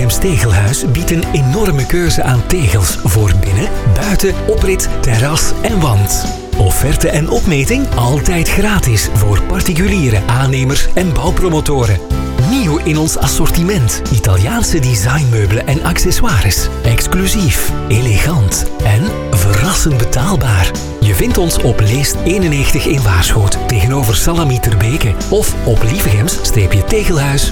Leefgems Tegelhuis biedt een enorme keuze aan tegels voor binnen, buiten, oprit, terras en wand. Offerte en opmeting altijd gratis voor particulieren, aannemers en bouwpromotoren. Nieuw in ons assortiment. Italiaanse designmeubelen en accessoires. Exclusief, elegant en verrassend betaalbaar. Je vindt ons op Leest 91 in Waarschoot tegenover Salami ter Beke of op lievegems-tegelhuis.be.